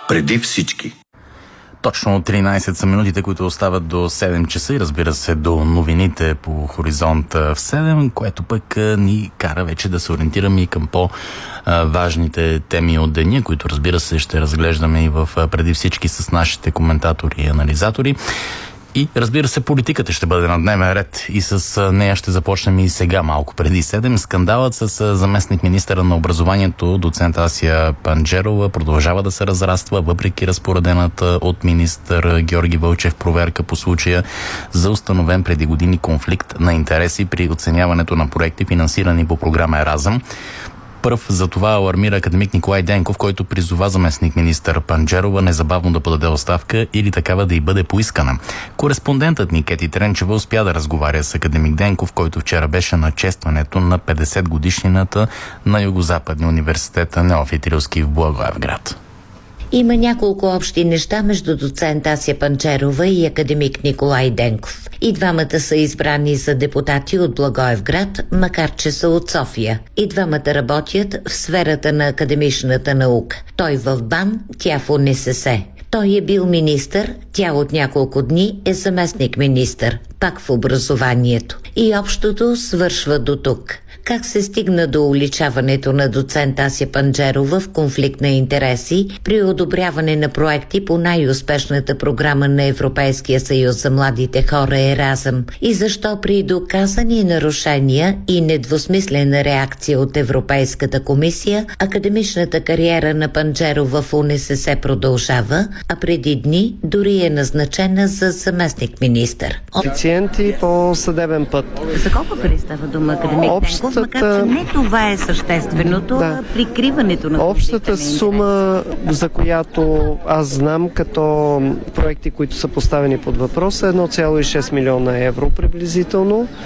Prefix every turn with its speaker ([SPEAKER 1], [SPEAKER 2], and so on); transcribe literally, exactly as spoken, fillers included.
[SPEAKER 1] Преди всички.
[SPEAKER 2] Точно тринайсет са минутите, които остават до седем часа и разбира се до новините по Хоризонта в седем, което пък ни кара вече да се ориентираме и към по-важните теми от деня, които разбира се ще разглеждаме и в преди всички с нашите коментатори и анализатори. И разбира се, политиката ще бъде на дневен ред и с нея ще започнем и сега, малко преди седем. Скандалът с заместник министъра на образованието доцент Ася Панджерова продължава да се разраства, въпреки разпоредената от министър Георги Вълчев проверка по случая за установен преди години конфликт на интереси при оценяването на проекти, финансирани по програма Еразъм. Пръв за това алармира академик Николай Денков, който призова заместник министър Панджерова незабавно да подаде оставка или такава да й бъде поискана. Кореспондентът ни Кети Тренчева успя да разговаря с академик Денков, който вчера беше на честването на петдесет годишнината на Югозападния университет Неофит Рилски в Благоевград.
[SPEAKER 3] Има няколко общи неща между доцент Ася Панджерова и академик Николай Денков. И двамата са избрани за депутати от Благоевград, макар че са от София. И двамата работят в сферата на академичната наука. Той в БАН, тя в УНСС. Той е бил министър, тя от няколко дни е заместник министър, пак в образованието. И общото свършва до тук. Как се стигна до уличаването на доцент Ася Панджерова в конфликт на интереси при одобряване на проекти по най-успешната програма на Европейския съюз за младите хора Еразъм? И защо при доказани нарушения и недвусмислена реакция от Европейската комисия, академичната кариера на Панджерова в УНСС продължава, а преди дни дори е назначена за заместник-министър?
[SPEAKER 4] Официенти по съдебен път.
[SPEAKER 3] За колко пари става дума, академик Денков? Макар че не това е същественото, да. а прикриването на
[SPEAKER 4] общата сума, за която аз знам като проекти, които са поставени под въпрос, е едно цяло и шест милиона евро приблизително.